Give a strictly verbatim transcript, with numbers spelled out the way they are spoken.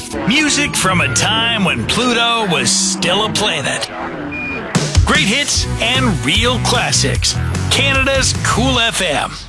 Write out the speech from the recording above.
Music from a time when Pluto was still a planet. Great hits and real classics. Canada's Cool F M.